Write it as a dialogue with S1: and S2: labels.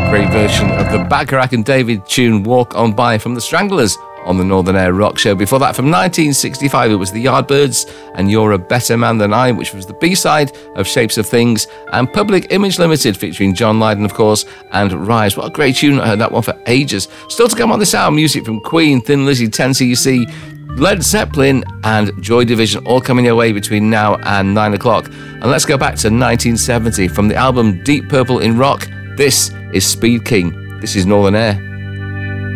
S1: Great version of the Bacharach and David tune Walk On By from the Stranglers on the Northern Air Rock Show. Before that, from 1965, it was the Yardbirds and You're a Better Man Than I, which was the B-side of Shapes of Things, and Public Image Limited featuring John Lydon, of course, and Rise. What a great tune. I heard that one for ages. Still to come on this hour, music from Queen, Thin Lizzy, 10cc, Led Zeppelin and Joy Division, all coming your way between now and 9 o'clock. And let's go back to 1970 from the album Deep Purple in Rock. This is Speed King. This is Northern Air.